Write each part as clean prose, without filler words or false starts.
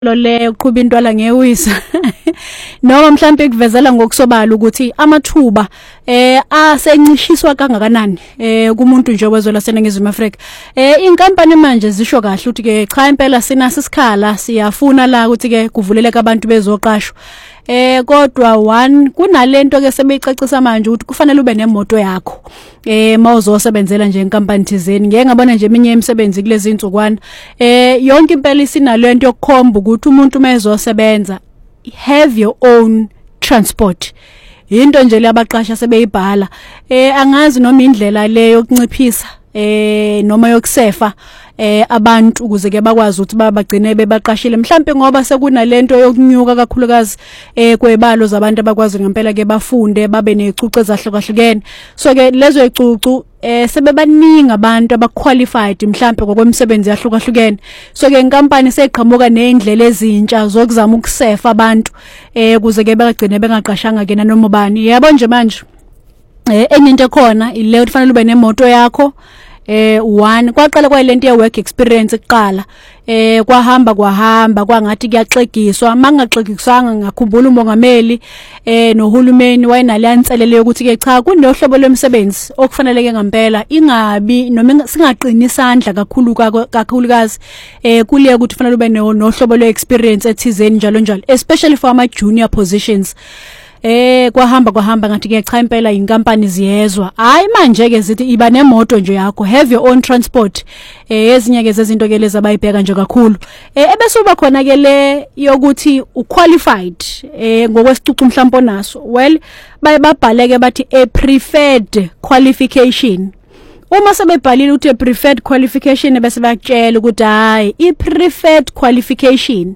lo le uqhuba intwala ngewisa noma mhlawumbe kuvezela ngokusobala ukuthi amathuba asencishiswa kangakanani kumuntu nje wezwe laseNingizimu Afrika. Inkampani manje zisho kahle ukuthi ke cha impela sinasi isikhala siyafuna la ukuthi ke kuvuleleke abantu bezoqashwa. Kodwa one kunalento ke sebeyicacisa manje ukuthi kufanele ube nemoto yakho mawuzosebenzela nje inkampani thizeni. Ngeke ngabona nje eminye imisebenzi kulezi insukwana yonke impela isinalo into yokukhomba ukuthi umuntu mezosebenza have your own transport. Into nje labaqasha sebeyibhala angazi noma indlela leyo yokunciphisa noma yokusefa abantu ukuze ke bakwazi ukuthi babagcine bebaqashile mhlambe ngoba sekunalento yokunyuka kakhulukazi kwebalo zabantu abakwazi ngempela ke bafunde babe nezicucu ezahlukahlukene. So ke lezo izicucu sebebaningi abantu abaqualified mhlambe ngokwemisebenzi yahlukahlukene. So ke inkampani seyiqhamuka neindlela ezintsha zokuzama ukusefa abantu ukuze ke bagcine bengaqashanga ke nanoma bani. Yabo nje manje enye into khona ile ufanele ube nemoto yakho. One kwaqala kwayilento ye work experience eqala kwahamba kwangathi kuyaxegiswa mangaxegiswanga ngakhumbula umongameli nohulumeni wayenaliyanselele ukuthi ke cha kunohlobo lwemsebenzi okufaneleke ngempela ingabi noma singaqini isandla kakhulukazi kuliye ukuthi kufanele ube nohlobo lwe experience ethizeni njalo especially for ama junior positions. Kwahamba ngathi ke cha impela inkampani ziyezwa hayi manje ke zithi iba nemoto nje yakho have your own transport. Ezinye ke zezinto ke lezi abayibheka nje kakhulu ebese uba khona ke le yokuthi uqualified ngokwesicucu mhlawumbe onaso well babhaleke bathi a preferred qualification. Uma sebebhalile ukuthi a preferred qualification bese bayakutshela ukuthi hayi I preferred qualification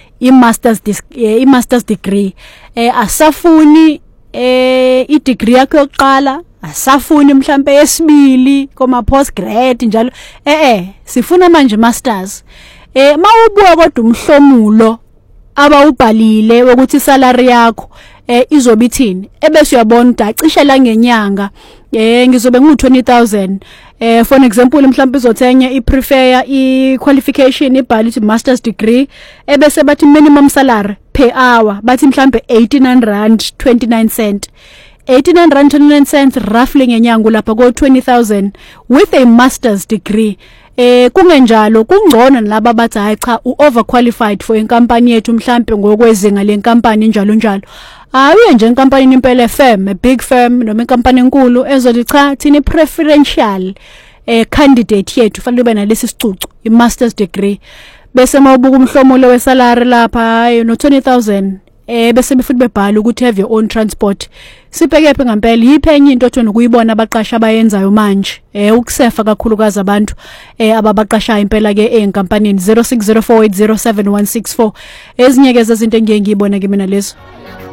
i-master's degree asafuni i-degree yakho yokuqala asafuni mhlambe yesibili koma postgrad njalo sifuna manje masters. Mawubuka kodwa umhlomulo abawubhalile ukuthi salary yakho izoba ithini ebese uyabona udacishe la ngenyanga ngizobe ngu20,000 for example mhlawumbe izothenye iprefer iqualification ibhali ukuthi master's degree ebese bathi minimum salary per hour bathi mhlawumbe 18.29 cent 18.29 cents roughly ngenyanga lapha ko 20,000 with a master's degree. Kungenjalo kungcono nalabo bathi hayi cha uoverqualified for inkampani yethu mhlambe ngokwezinga lenkampani njalo ayiye nje inkampani impela firm a big firm noma inkampani enkulu ezothi cha thini preferential candidate yethu fanele ube nalesi sicucu i-master's degree bese mawubuka umhlomulo wesalary lapha hayi no 20,000 bese befuthi bebhala ukuthi have your own transport. Sibheke phe ngempela yiphi enye into othona ukuyibona abaqasha abayenzayo manje ukusefa kakhulukazi abantu ababaqashayo impela ke enkampanini 0604807164 ezinye ke zezinto engiyibona ke mina lezo.